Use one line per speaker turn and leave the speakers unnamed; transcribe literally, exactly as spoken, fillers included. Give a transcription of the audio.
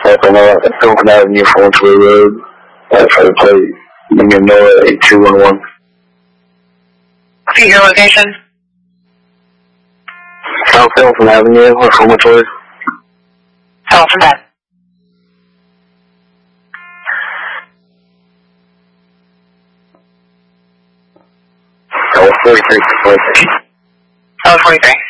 From Philpin Avenue, Frenchway Road. That's for the plate. Union Nora eight two one one.
See your location?
South Philpin Avenue, Frenchway.
South from that.
forty-three, forty-three.
forty-three.